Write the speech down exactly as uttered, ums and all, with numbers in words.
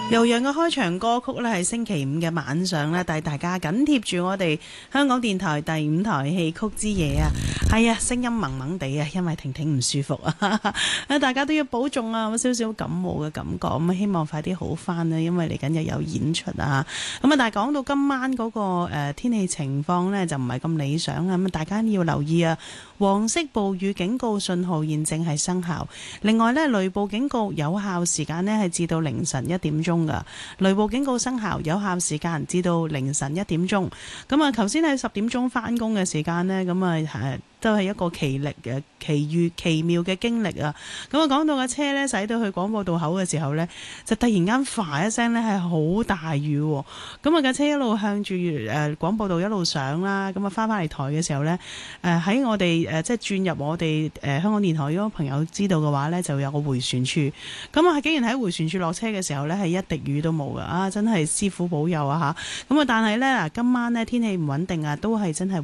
悠揚嘅開場歌曲呢，係星期五嘅晚上呢，帶大家緊貼住我哋香港電台第五台戲曲之夜啊！係啊，聲音萌萌地啊，因為婷婷唔舒服啊，大家都要保重啊，有少少感冒嘅感覺，咁希望快啲好翻啦，因為嚟緊又有演出啊！咁啊，但係講到今晚嗰個誒天氣情況呢，就唔係咁理想啊，咁大家要留意啊！黃色暴雨警告信號現正係生效，另外呢，雷暴警告有效時間呢係至到凌晨一點鐘噶。雷暴警告生效，有效時間至到凌晨一點鐘。咁啊，頭先喺十點鐘翻工嘅時間呢，咁啊誒都係一個奇力嘅奇遇奇妙嘅經歷啊！咁啊，講到架車呢，駛到去廣播道口嘅時候呢，就突然間嘩一聲呢係好大雨喎。咁啊，架車一路向住誒廣播道一路上啦，咁啊翻返嚟台嘅時候呢，誒喺我哋誒即係轉入我哋誒香港電台嗰個朋友知道嘅話呢，就有個迴旋處。咁啊，竟然喺迴旋處落車嘅時候呢，係一滴雨都冇噶啊！真係師傅保佑啊嚇！咁啊，但係呢，嗱，今晚呢天氣唔穩定啊，都係真係。